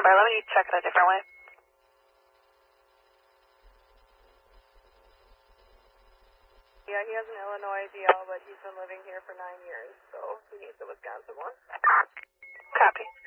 number. Let me check it a different way. Yeah, he has an Illinois DL, but he's been living here for 9 years, so he needs a Wisconsin one. Copy.